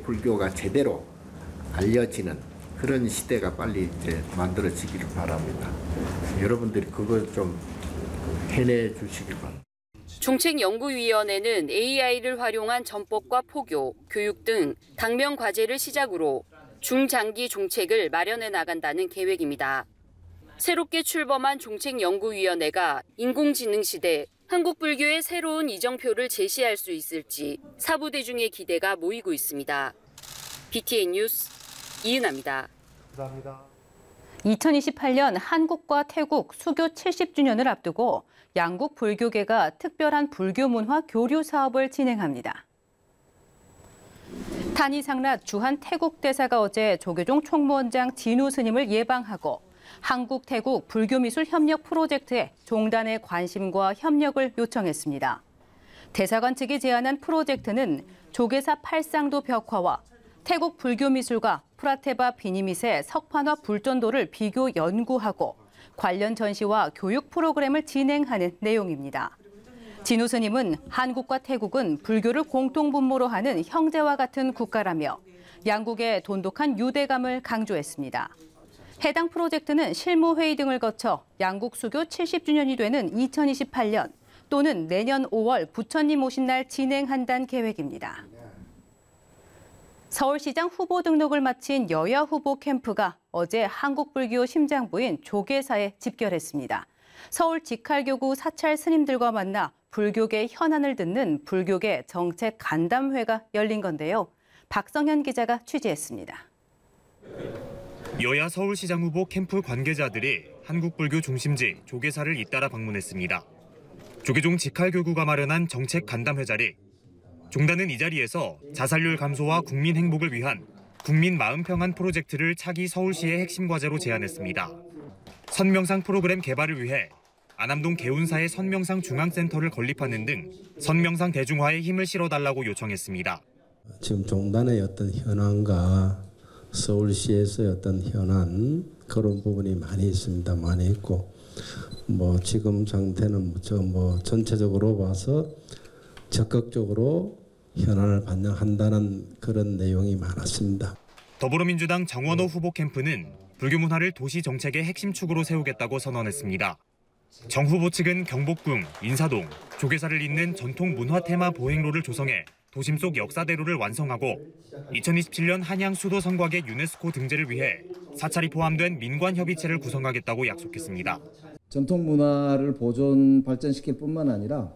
불교가 제대로 알려지는 그런 시대가 빨리 이제 만들어지기를 바랍니다. 여러분들이 그걸 좀 해내 주시길 바랍니다. 종책연구위원회는 AI를 활용한 전법과 포교, 교육 등 당면 과제를 시작으로 중장기 종책을 마련해 나간다는 계획입니다. 새롭게 출범한 종책연구위원회가 인공지능 시대 한국 불교의 새로운 이정표를 제시할 수 있을지 사부대중의 기대가 모이고 있습니다. BTN 뉴스 이은하입니다. 감사합니다. 2028년 한국과 태국 수교 70주년을 앞두고 양국 불교계가 특별한 불교 문화 교류 사업을 진행합니다. 탄이상랏 주한 태국 대사가 어제 조계종 총무원장 진우 스님을 예방하고 한국 태국 불교미술 협력 프로젝트에 종단의 관심과 협력을 요청했습니다. 대사관 측이 제안한 프로젝트는 조계사 팔상도 벽화와 태국 불교미술과 프라테바 비니밋의 석판화 불전도를 비교 연구하고 관련 전시와 교육 프로그램을 진행하는 내용입니다. 진우 스님은 한국과 태국은 불교를 공통분모로 하는 형제와 같은 국가라며 양국의 돈독한 유대감을 강조했습니다. 해당 프로젝트는 실무회의 등을 거쳐 양국 수교 70주년이 되는 2028년 또는 내년 5월 부처님 오신 날 진행한다는 계획입니다. 서울시장 후보 등록을 마친 여야 후보 캠프가 어제 한국불교 심장부인 조계사에 집결했습니다. 서울 직할교구 사찰 스님들과 만나 불교계 현안을 듣는 불교계 정책 간담회가 열린 건데요. 박성현 기자가 취재했습니다. 여야 서울시장 후보 캠프 관계자들이 한국불교 중심지 조계사를 잇따라 방문했습니다. 조계종 직할교구가 마련한 정책 간담회 자리. 종단은 이 자리에서 자살률 감소와 국민 행복을 위한 국민 마음 평안 프로젝트를 차기 서울시의 핵심 과제로 제안했습니다. 선명상 프로그램 개발을 위해 안암동 개운사의 선명상 중앙센터를 건립하는 등 선명상 대중화에 힘을 실어달라고 요청했습니다. 지금 종단의 어떤 현안과 서울시에서의 어떤 현안 그런 부분이 많이 있습니다. 많이 있고 지금 상태는 전체적으로 봐서 적극적으로 현안을 반영한다는 그런 내용이 많았습니다. 더불어민주당 정원호 후보 캠프는 불교 문화를 도시 정책의 핵심 축으로 세우겠다고 선언했습니다. 정 후보 측은 경복궁, 인사동, 조계사를 잇는 전통 문화 테마 보행로를 조성해 도심 속 역사대로를 완성하고 2027년 한양 수도 성곽의 유네스코 등재를 위해 사찰이 포함된 민관협의체를 구성하겠다고 약속했습니다. 전통 문화를 보존 발전시킬 뿐만 아니라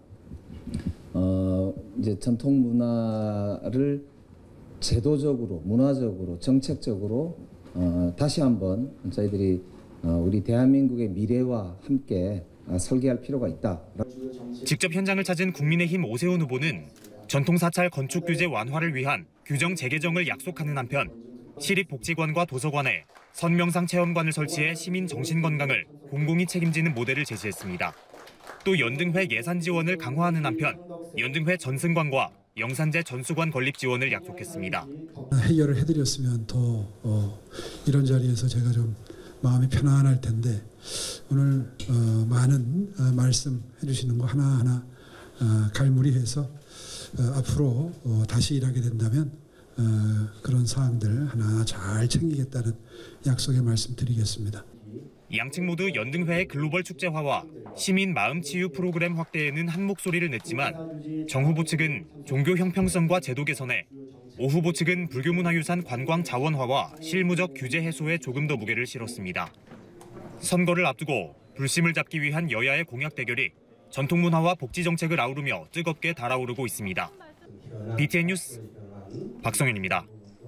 이제 전통 문화를 제도적으로, 문화적으로, 정책적으로 다시 한번 저희들이 우리 대한민국의 미래와 함께 설계할 필요가 있다. 직접 현장을 찾은 국민의힘 오세훈 후보는 전통사찰 건축 규제 완화를 위한 규정 재개정을 약속하는 한편 시립복지관과 도서관에 선명상 체험관을 설치해 시민 정신건강을 공공이 책임지는 모델을 제시했습니다. 또 연등회 예산 지원을 강화하는 한편 연등회 전승관과 영산제 전수관 건립 지원을 약속했습니다. 해결을 해드렸으면 더 이런 자리에서 제가 좀 마음이 편안할 텐데 오늘 많은 말씀해 주시는 거 하나하나 갈무리해서 앞으로 다시 일하게 된다면 그런 사항들 하나 잘 챙기겠다는 약속의 말씀 드리겠습니다. 양측 모두 연등회의 글로벌 축제화와 시민 마음치유 프로그램 확대에는 한 목소리를 냈지만 정 후보 측은 종교 형평성과 제도 개선에, 오 후보 측은 불교문화유산 관광 자원화와 실무적 규제 해소에 조금 더 무게를 실었습니다. 선거를 앞두고 불심을 잡기 위한 여야의 공약 대결이 전통문화와 복지정책을 아우르며 뜨겁게 달아오르고 있습니다. BTN 뉴스 박성현입니다.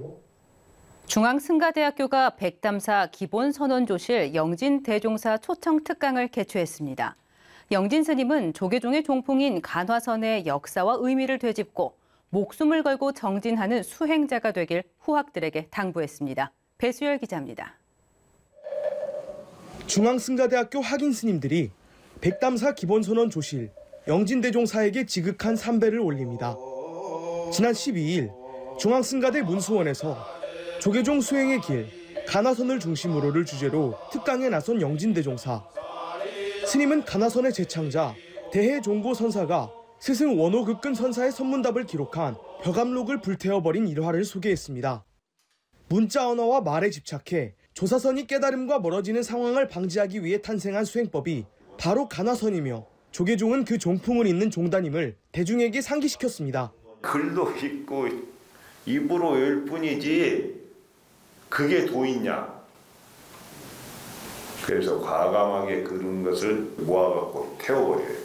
중앙승가대학교가 백담사 기본선언조실 영진대종사 초청 특강을 개최했습니다. 영진 스님은 조계종의 종풍인 간화선의 역사와 의미를 되짚고 목숨을 걸고 정진하는 수행자가 되길 후학들에게 당부했습니다. 배수열 기자입니다. 중앙승가대학교 학인 스님들이 백담사 기본선언 조실 영진대종사에게 지극한 삼배를 올립니다. 지난 12일 중앙승가대 문수원에서 조계종 수행의 길, 간화선을 중심으로를 주제로 특강에 나선 영진대종사. 스님은 간화선의 제창자 대해종고 선사가 스승 원호극근 선사의 선문답을 기록한 벼감록을 불태워버린 일화를 소개했습니다. 문자 언어와 말에 집착해 조사선이 깨달음과 멀어지는 상황을 방지하기 위해 탄생한 수행법이 바로 간화선이며 조계종은 그 종풍을 잇는 종단임을 대중에게 상기시켰습니다. 글도 읽고 입으로 외울 뿐이지 그게 도있냐. 그래서 과감하게 그런 것을 모아갖고 태워버려요.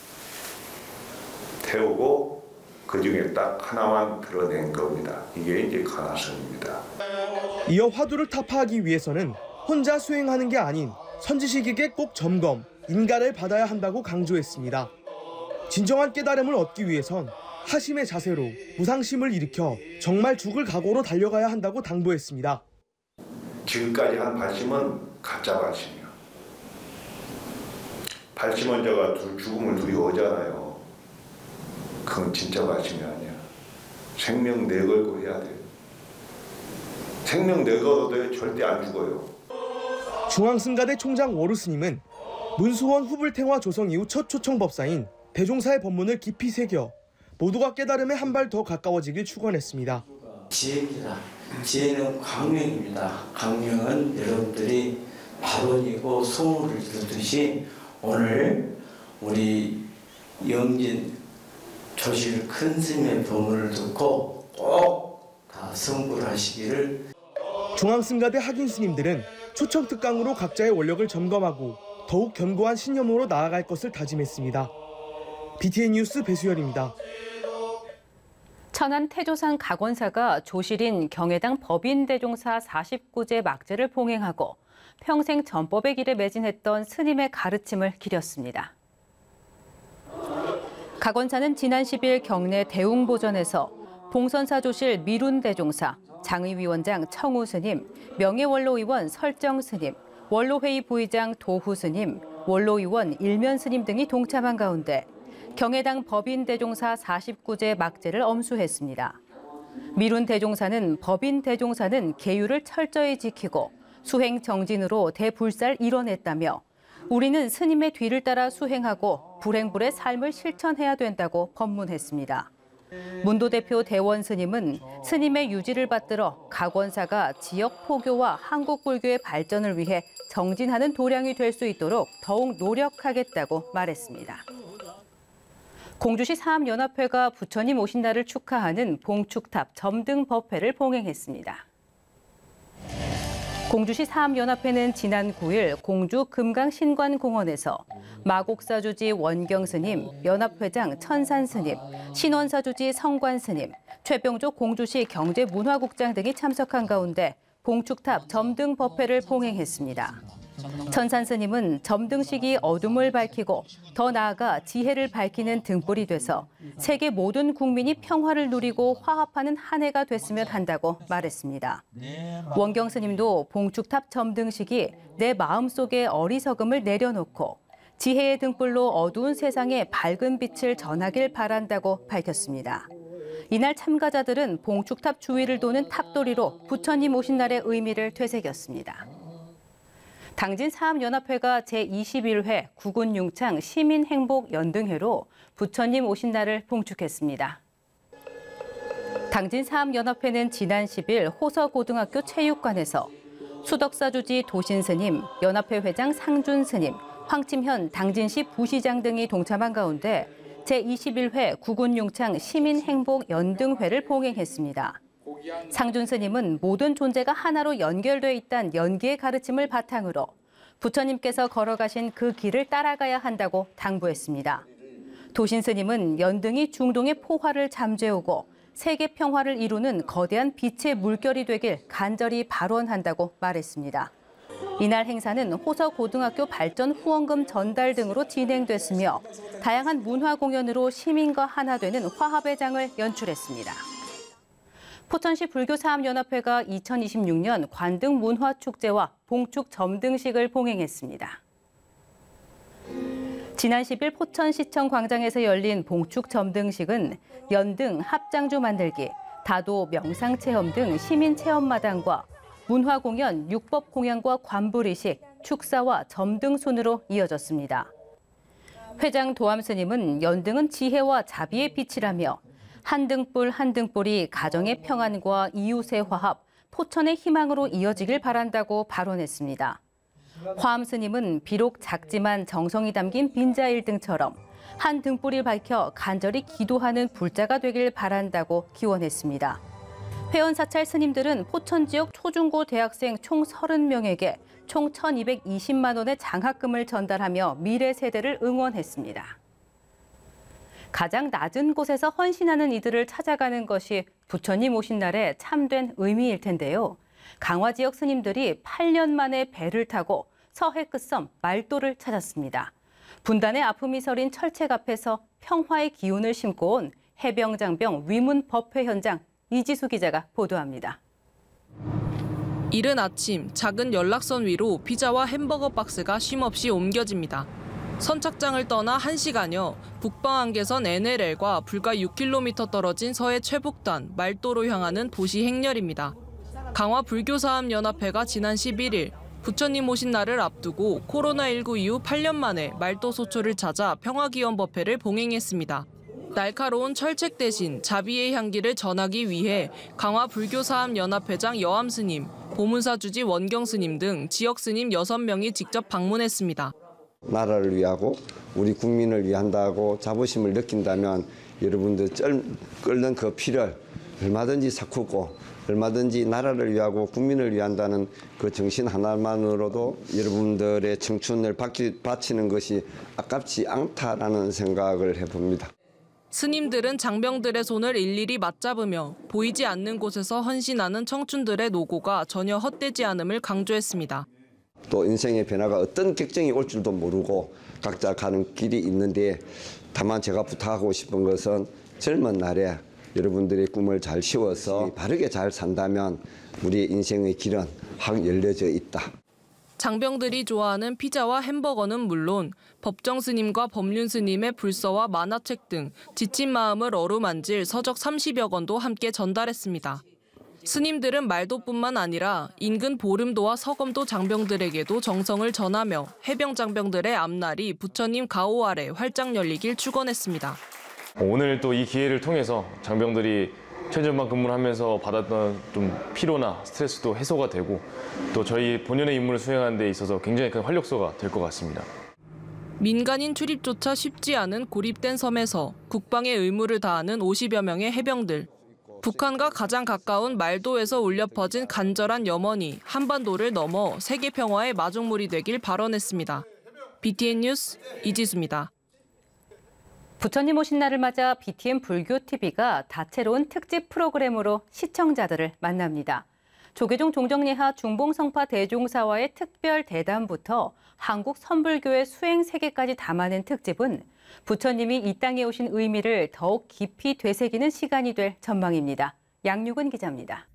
태우고 그중에 딱 하나만 드러낸 겁니다. 이게 이제 간화선입니다. 이어 화두를 타파하기 위해서는 혼자 수행하는 게 아닌 선지식에게 꼭 점검, 인가를 받아야 한다고 강조했습니다. 진정한 깨달음을 얻기 위해선 하심의 자세로 무상심을 일으켜 정말 죽을 각오로 달려가야 한다고 당부했습니다. 지금까지 한 발심은 가짜 발심이야. 발심은 자가 죽음을 두려워하잖아요. 그건 진짜 발심이 아니야. 생명 내걸고 해야 돼. 생명 내걸어도 절대 안 죽어요. 중앙승가대 총장 워루 스님은 문수원 후불탱화 조성 이후 첫 초청법사인 대종사의 법문을 깊이 새겨 모두가 깨달음에 한 발 더 가까워지길 축원했습니다. 지혜입니다. 지혜는 광명입니다. 광명은 여러분들이 발언이고 소문을 듣듯이 오늘 우리 영진 조실 큰 스님의 법문을 듣고 꼭 다 성불 하시기를. 중앙승가대 학인 스님들은 초청 특강으로 각자의 원력을 점검하고 더욱 견고한 신념으로 나아갈 것을 다짐했습니다. BTN 뉴스 배수열입니다. 천안 태조산 각원사가 조실인 경해당 법인대종사 49제 막제를 봉행하고 평생 전법의 길에 매진했던 스님의 가르침을 기렸습니다. 각원사는 지난 10일 경내 대웅보전에서 봉선사 조실 미룬대종사, 장의위원장 청우 스님, 명예원로의원 설정 스님, 원로회의 부의장 도후 스님, 원로의원 일면 스님 등이 동참한 가운데 경해당 법인대종사 49제 막제를 엄수했습니다. 미룬대종사는 법인대종사는 계율을 철저히 지키고 수행 정진으로 대불살 이뤄냈다며 우리는 스님의 뒤를 따라 수행하고 불행불의 삶을 실천해야 된다고 법문했습니다. 문도 대표 대원 스님은 스님의 유지를 받들어 각원사가 지역 포교와 한국 불교의 발전을 위해 정진하는 도량이 될 수 있도록 더욱 노력하겠다고 말했습니다. 공주시 사암연합회가 부처님 오신 날을 축하하는 봉축탑 점등 법회를 봉행했습니다. 공주시 사암연합회는 지난 9일 공주 금강신관공원에서 마곡사주지 원경스님, 연합회장 천산스님, 신원사주지 성관스님, 최병조 공주시 경제문화국장 등이 참석한 가운데 봉축탑 점등 법회를 봉행했습니다. 천산스님은 점등식이 어둠을 밝히고 더 나아가 지혜를 밝히는 등불이 돼서 세계 모든 국민이 평화를 누리고 화합하는 한 해가 됐으면 한다고 말했습니다. 원경 스님도 봉축탑 점등식이 내 마음속의 어리석음을 내려놓고 지혜의 등불로 어두운 세상에 밝은 빛을 전하길 바란다고 밝혔습니다. 이날 참가자들은 봉축탑 주위를 도는 탑돌이로 부처님 오신 날의 의미를 되새겼습니다. 당진 사암연합회가 제21회 구군융창 시민행복연등회로 부처님 오신 날을 봉축했습니다. 당진 사암연합회는 지난 10일 호서고등학교 체육관에서 수덕사주지 도신스님, 연합회 회장 상준스님, 황침현 당진시 부시장 등이 동참한 가운데 제21회 구군융창 시민행복연등회를 봉행했습니다. 상준 스님은 모든 존재가 하나로 연결돼 있다는 연기의 가르침을 바탕으로 부처님께서 걸어가신 그 길을 따라가야 한다고 당부했습니다. 도신 스님은 연등이 중동의 포화를 잠재우고 세계 평화를 이루는 거대한 빛의 물결이 되길 간절히 발원한다고 말했습니다. 이날 행사는 호서고등학교 발전 후원금 전달 등으로 진행됐으며 다양한 문화 공연으로 시민과 하나 되는 화합의 장을 연출했습니다. 포천시 불교사암연합회가 2026년 관등 문화축제와 봉축 점등식을 봉행했습니다. 지난 10일 포천시청 광장에서 열린 봉축 점등식은 연등, 합장주 만들기, 다도 명상체험 등 시민체험마당과 문화공연, 육법공연과 관불이식, 축사와 점등 순으로 이어졌습니다. 회장 도암스님은 연등은 지혜와 자비의 빛이라며 한 등불 한 등불이 가정의 평안과 이웃의 화합, 포천의 희망으로 이어지길 바란다고 발언했습니다. 화암 스님은 비록 작지만 정성이 담긴 빈자 1등처럼 한 등불을 밝혀 간절히 기도하는 불자가 되길 바란다고 기원했습니다. 회원 사찰 스님들은 포천 지역 초중고 대학생 총 30명에게 총 1,220만 원의 장학금을 전달하며 미래 세대를 응원했습니다. 가장 낮은 곳에서 헌신하는 이들을 찾아가는 것이 부처님 오신 날의 참된 의미일 텐데요. 강화 지역 스님들이 8년 만에 배를 타고 서해 끝섬 말도를 찾았습니다. 분단의 아픔이 서린 철책 앞에서 평화의 기운을 심고 온 해병장병 위문 법회 현장 이지수 기자가 보도합니다. 이른 아침 작은 연락선 위로 피자와 햄버거 박스가 쉼없이 옮겨집니다. 선착장을 떠나 1시간여 북방안개선 NLL과 불과 6km 떨어진 서해 최북단 말도로 향하는 도시 행렬입니다. 강화 불교사업연합회가 지난 11일 부처님 오신 날을 앞두고 코로나19 이후 8년 만에 말도 소초를 찾아 평화기원법회를 봉행했습니다. 날카로운 철책 대신 자비의 향기를 전하기 위해 강화 불교사업연합회장 여암 스님, 보문사 주지 원경 스님 등 지역 스님 6명이 직접 방문했습니다. 나라를 위하고 우리 국민을 위한다고 자부심을 느낀다면 여러분들 끓는 그 피를 얼마든지 삭히고 얼마든지 나라를 위하고 국민을 위한다는 그 정신 하나만으로도 여러분들의 청춘을 바치는 것이 아깝지 않다라는 생각을 해봅니다. 스님들은 장병들의 손을 일일이 맞잡으며 보이지 않는 곳에서 헌신하는 청춘들의 노고가 전혀 헛되지 않음을 강조했습니다. 또 인생의 변화가 어떤 격정이 올 줄도 모르고 각자 가는 길이 있는데 다만 제가 부탁하고 싶은 것은 젊은 날에 여러분들의 꿈을 잘 씌워서 바르게 잘 산다면 우리의 인생의 길은 확 열려져 있다. 장병들이 좋아하는 피자와 햄버거는 물론 법정 스님과 법륜 스님의 불서와 만화책 등 지친 마음을 어루만질 서적 30여 권도 함께 전달했습니다. 스님들은 말도뿐만 아니라 인근 보름도와 서검도 장병들에게도 정성을 전하며 해병 장병들의 앞날이 부처님 가호 아래 활짝 열리길 축원했습니다. 오늘 또 이 기회를 통해서 장병들이 최전방 근무를 하면서 받았던 좀 피로나 스트레스도 해소가 되고 또 저희 본연의 임무를 수행하는 데 있어서 굉장히 큰 활력소가 될 것 같습니다. 민간인 출입조차 쉽지 않은 고립된 섬에서 국방의 의무를 다하는 50여 명의 해병들. 북한과 가장 가까운 말도에서 울려 퍼진 간절한 염원이 한반도를 넘어 세계 평화의 마중물이 되길 발언했습니다. BTN 뉴스 이지수입니다. 부처님 오신 날을 맞아 BTN 불교TV가 다채로운 특집 프로그램으로 시청자들을 만납니다. 조계종 종정예하 중봉성파 대종사와의 특별 대담부터 한국 선불교의 수행 세계까지 담아낸 특집은 부처님이 이 땅에 오신 의미를 더욱 깊이 되새기는 시간이 될 전망입니다. 양육은 기자입니다.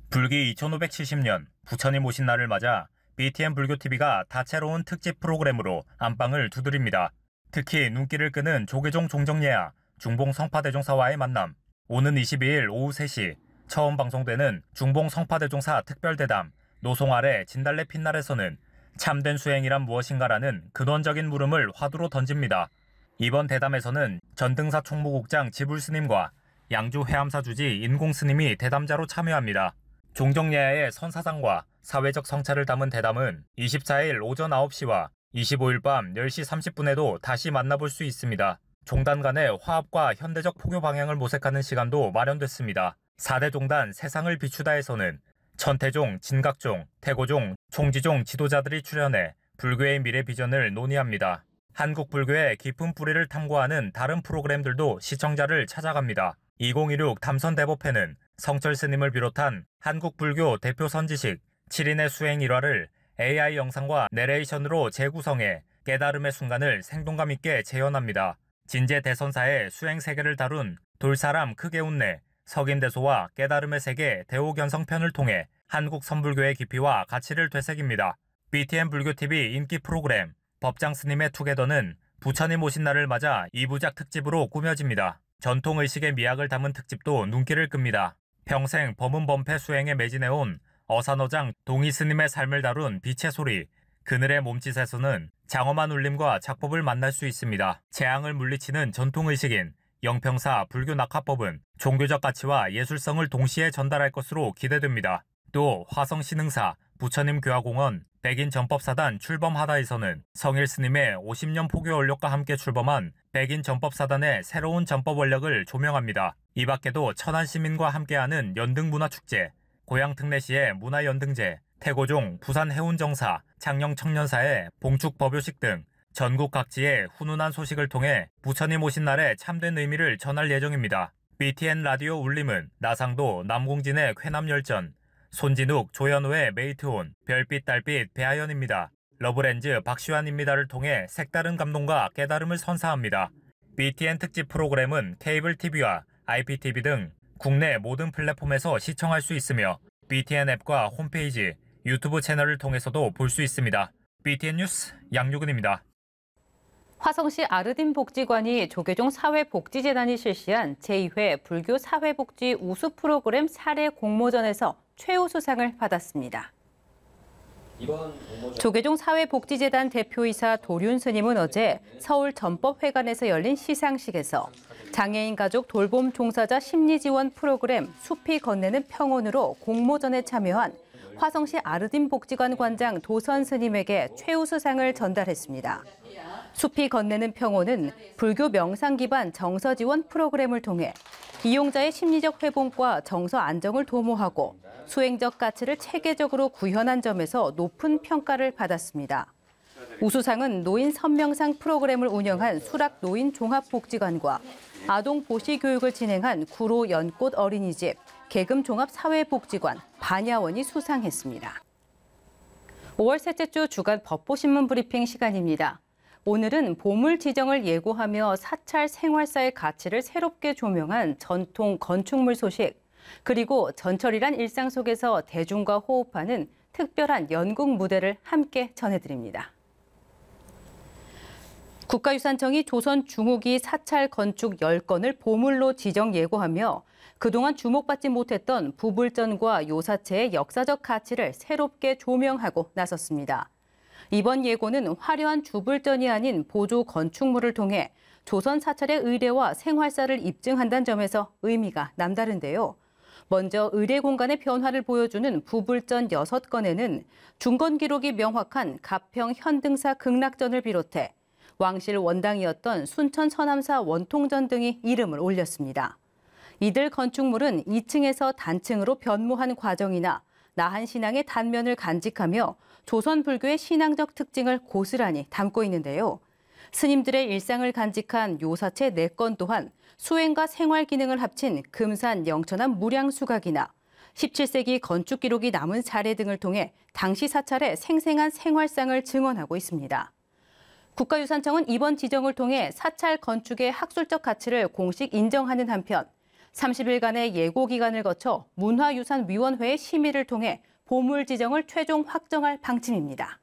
불기 2570년 부처님 오신 날을 맞아 BTN 불교TV가 다채로운 특집 프로그램으로 안방을 두드립니다. 특히 눈길을 끄는 조계종 종정예하 중봉성파대종사와의 만남. 오는 22일 오후 3시 처음 방송되는 중봉성파대종사 특별대담 노송 아래 진달래 핀날에서는 참된 수행이란 무엇인가라는 근원적인 물음을 화두로 던집니다. 이번 대담에서는 전등사 총무국장 지불스님과 양주 해암사 주지 인공스님이 대담자로 참여합니다. 종정예하의 선사상과 사회적 성찰을 담은 대담은 24일 오전 9시와 25일 밤 10시 30분에도 다시 만나볼 수 있습니다. 종단 간의 화합과 현대적 포교 방향을 모색하는 시간도 마련됐습니다. 4대 종단 세상을 비추다에서는 천태종, 진각종, 태고종, 총지종 지도자들이 출연해 불교의 미래 비전을 논의합니다. 한국 불교의 깊은 뿌리를 탐구하는 다른 프로그램들도 시청자를 찾아갑니다. 2016 탐선대법회는 성철 스님을 비롯한 한국 불교 대표 선지식 7인의 수행 일화를 AI 영상과 내레이션으로 재구성해 깨달음의 순간을 생동감 있게 재현합니다. 진제 대선사의 수행 세계를 다룬 돌사람 크게 웃네, 석인대소와 깨달음의 세계 대오견성편을 통해 한국 선불교의 깊이와 가치를 되새깁니다. BTN 불교TV 인기 프로그램 법장 스님의 투게더는 부처님 오신 날을 맞아 2부작 특집으로 꾸며집니다. 전통의식의 미학을 담은 특집도 눈길을 끕니다. 평생 범은범패 수행에 매진해온 어산어장 동의스님의 삶을 다룬 빛의 소리, 그늘의 몸짓에서는 장엄한 울림과 작법을 만날 수 있습니다. 재앙을 물리치는 전통의식인 영평사 불교 낙화법은 종교적 가치와 예술성을 동시에 전달할 것으로 기대됩니다. 또 화성신흥사, 부처님 교화공원, 백인 전법사단 출범하다에서는 성일 스님의 50년 포교 원력과 함께 출범한 백인 전법사단의 새로운 전법 원력을 조명합니다. 이 밖에도 천안시민과 함께하는 연등문화축제, 고향특례시의 문화연등제, 태고종 부산해운정사, 창녕청년사의 봉축법요식 등 전국 각지의 훈훈한 소식을 통해 부처님 오신 날의 참된 의미를 전할 예정입니다. BTN 라디오 울림은 나상도 남공진의 쾌남열전, 손진욱 조현우의 메이트온, 별빛 달빛 배아연입니다. 러브렌즈 박시환입니다를 통해 색다른 감동과 깨달음을 선사합니다. BTN 특집 프로그램은 케이블 TV와 IPTV 등 국내 모든 플랫폼에서 시청할 수 있으며 BTN 앱과 홈페이지, 유튜브 채널을 통해서도 볼 수 있습니다. BTN 뉴스 양유근입니다. 화성시 아르딘 복지관이 조계종 사회복지재단이 실시한 제2회 불교 사회복지 우수 프로그램 사례 공모전에서 최우수상을 받았습니다. 조계종 사회복지재단 대표이사 도륜 스님은 어제 서울 전법회관에서 열린 시상식에서 장애인 가족 돌봄 종사자 심리지원 프로그램 숲이 건네는 평온으로 공모전에 참여한 화성시 아르딘 복지관 관장 도선 스님에게 최우수상을 전달했습니다. 숲이 건네는 평온은 불교 명상 기반 정서 지원 프로그램을 통해 이용자의 심리적 회복과 정서 안정을 도모하고 수행적 가치를 체계적으로 구현한 점에서 높은 평가를 받았습니다. 우수상은 노인 선명상 프로그램을 운영한 수락 노인 종합복지관과 아동 보시 교육을 진행한 구로 연꽃 어린이집, 계금 종합사회복지관, 반야원이 수상했습니다. 5월 셋째 주 주간 법보신문 브리핑 시간입니다. 오늘은 보물 지정을 예고하며 사찰 생활사의 가치를 새롭게 조명한 전통 건축물 소식, 그리고 전철이란 일상 속에서 대중과 호흡하는 특별한 연극 무대를 함께 전해드립니다. 국가유산청이 조선 중후기 사찰 건축 10건을 보물로 지정 예고하며 그동안 주목받지 못했던 부불전과 요사체의 역사적 가치를 새롭게 조명하고 나섰습니다. 이번 예고는 화려한 주불전이 아닌 보조 건축물을 통해 조선 사찰의 의례와 생활사를 입증한다는 점에서 의미가 남다른데요. 먼저 의례 공간의 변화를 보여주는 부불전 6건에는 중건 기록이 명확한 가평 현등사 극락전을 비롯해 왕실 원당이었던 순천 서남사 원통전 등이 이름을 올렸습니다. 이들 건축물은 2층에서 단층으로 변모한 과정이나 나한 신앙의 단면을 간직하며 조선 불교의 신앙적 특징을 고스란히 담고 있는데요. 스님들의 일상을 간직한 요사체 4건 또한 수행과 생활 기능을 합친 금산 영천암 무량수각이나 17세기 건축 기록이 남은 사례 등을 통해 당시 사찰의 생생한 생활상을 증언하고 있습니다. 국가유산청은 이번 지정을 통해 사찰 건축의 학술적 가치를 공식 인정하는 한편 30일간의 예고 기간을 거쳐 문화유산위원회의 심의를 통해 보물 지정을 최종 확정할 방침입니다.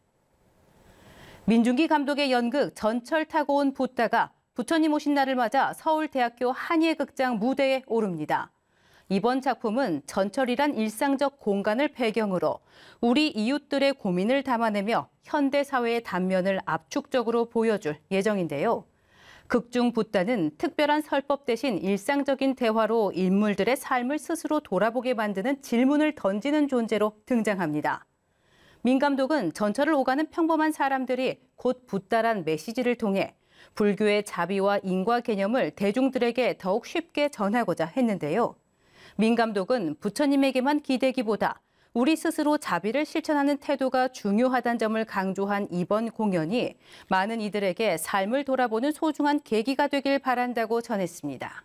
민중기 감독의 연극 전철 타고 온 붓다가 부처님 오신 날을 맞아 서울대학교 한예극장 무대에 오릅니다. 이번 작품은 전철이란 일상적 공간을 배경으로 우리 이웃들의 고민을 담아내며 현대 사회의 단면을 압축적으로 보여줄 예정인데요. 극중 붓다는 특별한 설법 대신 일상적인 대화로 인물들의 삶을 스스로 돌아보게 만드는 질문을 던지는 존재로 등장합니다. 민 감독은 전철을 오가는 평범한 사람들이 곧 붓다란 메시지를 통해 불교의 자비와 인과 개념을 대중들에게 더욱 쉽게 전하고자 했는데요. 민 감독은 부처님에게만 기대기보다 우리 스스로 자비를 실천하는 태도가 중요하다는 점을 강조한 이번 공연이 많은 이들에게 삶을 돌아보는 소중한 계기가 되길 바란다고 전했습니다.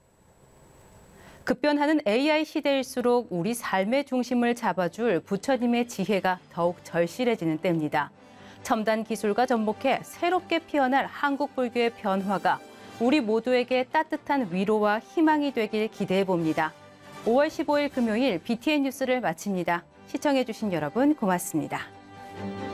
급변하는 AI 시대일수록 우리 삶의 중심을 잡아줄 부처님의 지혜가 더욱 절실해지는 때입니다. 첨단 기술과 접목해 새롭게 피어날 한국 불교의 변화가 우리 모두에게 따뜻한 위로와 희망이 되길 기대해봅니다. 5월 15일 금요일 BTN 뉴스를 마칩니다. 시청해주신 여러분 고맙습니다.